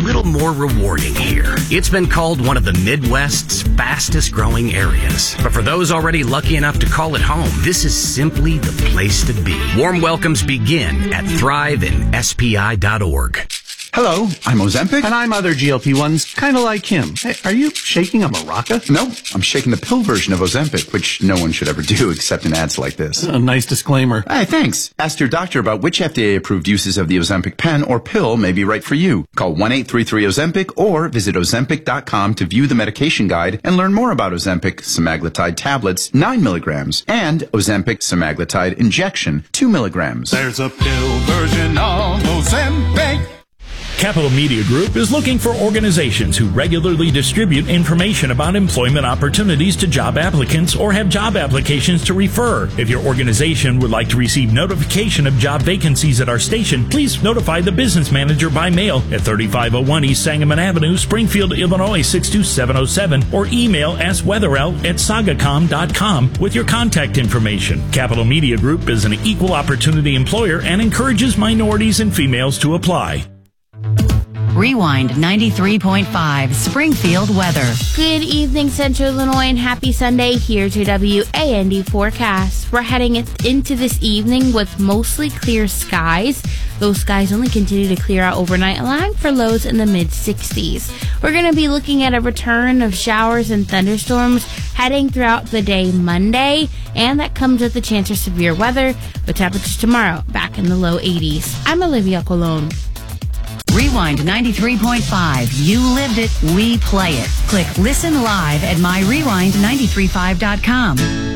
little more rewarding here. It's been called one of the Midwest's fastest growing areas. But for those already lucky enough to call it home, this is simply the place to be. Warm welcomes begin at thriveinspi.org. Hello, I'm Ozempic. And I'm other GLP-1s, kind of like him. Hey, are you shaking a maraca? No, I'm shaking the pill version of Ozempic, which no one should ever do except in ads like this. A nice disclaimer. Hey, thanks. Ask your doctor about which FDA-approved uses of the Ozempic pen or pill may be right for you. Call 1-833-OZEMPIC or visit Ozempic.com to view the medication guide and learn more about Ozempic semaglutide tablets, 9 milligrams, and Ozempic semaglutide injection, 2 milligrams. There's a pill version of Ozempic. Capital Media Group is looking for organizations who regularly distribute information about employment opportunities to job applicants or have job applications to refer. If your organization would like to receive notification of job vacancies at our station, please notify the business manager by mail at 3501 East Sangamon Avenue, Springfield, Illinois 62707, or email askweatherell@sagacom.com with your contact information. Capital Media Group is an equal opportunity employer and encourages minorities and females to apply. Rewind 93.5 Springfield weather. Good evening, Central Illinois, and happy Sunday. Here's your WAND forecast. We're heading into this evening with mostly clear skies. Those skies only continue to clear out overnight, allowing for lows in the mid-60s. We're going to be looking at a return of showers and thunderstorms heading throughout the day Monday, and that comes with the chance for severe weather, with temperatures tomorrow back in the low 80s. I'm Olivia Colon. Rewind 93.5. You lived it, we play it. Click listen live at myrewind935.com.